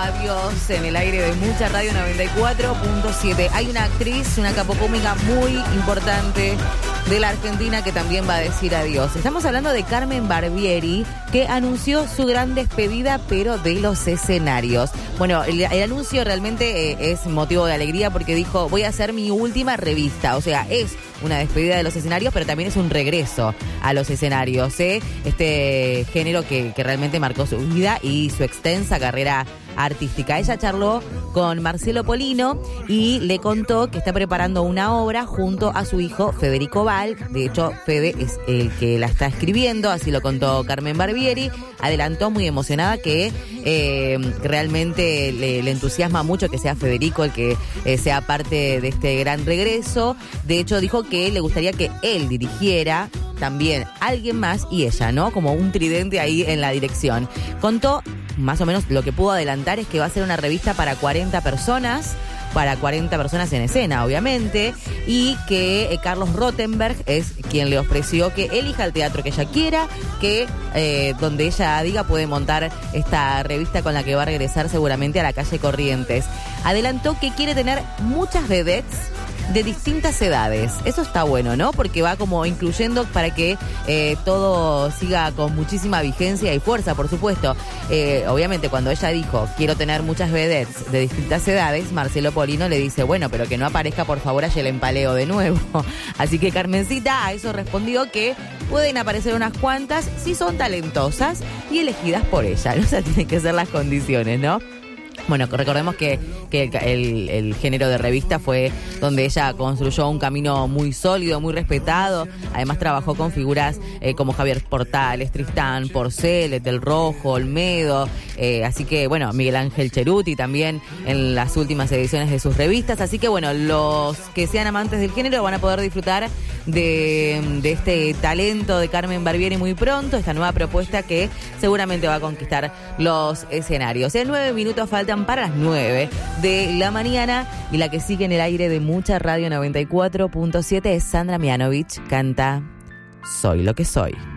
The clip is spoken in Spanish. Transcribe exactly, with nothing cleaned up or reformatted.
Adiós en el aire de Mucha Radio noventa y cuatro punto siete. Hay una actriz, una capocómica muy importante de la Argentina que también va a decir adiós. Estamos hablando de Carmen Barbieri, que anunció su gran despedida, pero de los escenarios. Bueno, el, el anuncio realmente eh, es motivo de alegría porque dijo, voy a hacer mi última revista. O sea, es una despedida de los escenarios, pero también es un regreso a los escenarios, ¿eh? Este género que, que realmente marcó su vida y su extensa carrera artística. Ella charló con Marcelo Polino y le contó que está preparando una obra junto a su hijo Federico Val. De hecho, Fede es el que la está escribiendo, así lo contó Carmen Barbieri. Adelantó muy emocionada que eh, realmente le, le entusiasma mucho que sea Federico el que eh, sea parte de este gran regreso. De hecho, dijo que le gustaría que él dirigiera también alguien más y ella, ¿no? Como un tridente ahí en la dirección. Contó más o menos lo que pudo adelantar es que va a ser una revista para cuarenta personas, para cuarenta personas en escena, obviamente, y que eh, Carlos Rottenberg es quien le ofreció que elija el teatro que ella quiera, que eh, donde ella diga puede montar esta revista con la que va a regresar seguramente a la calle Corrientes. Adelantó que quiere tener muchas vedettes de distintas edades. Eso está bueno, ¿no? Porque va como incluyendo para que eh, todo siga con muchísima vigencia y fuerza, por supuesto. Eh, obviamente, cuando ella dijo, quiero tener muchas vedettes de distintas edades, Marcelo Polino le dice, bueno, pero que no aparezca, por favor, allá el empaleo de nuevo. Así que Carmencita a eso respondió que pueden aparecer unas cuantas si son talentosas y elegidas por ella. ¿No? O sea, tienen que ser las condiciones, ¿no? Bueno, recordemos que, que el, el género de revista fue donde ella construyó un camino muy sólido, muy respetado. Además trabajó con figuras eh, como Javier Portales, Tristán, Porcel, Del Rojo, Olmedo. Eh, así que, bueno, Miguel Ángel Cheruti también en las últimas ediciones de sus revistas. Así que, bueno, los que sean amantes del género van a poder disfrutar de, de este talento de Carmen Barbieri muy pronto. Esta nueva propuesta que seguramente va a conquistar los escenarios. En nueve minutos faltan para las nueve de la mañana y la que sigue en el aire de Mucha Radio noventa y cuatro punto siete es Sandra Mianovich, canta Soy lo que soy.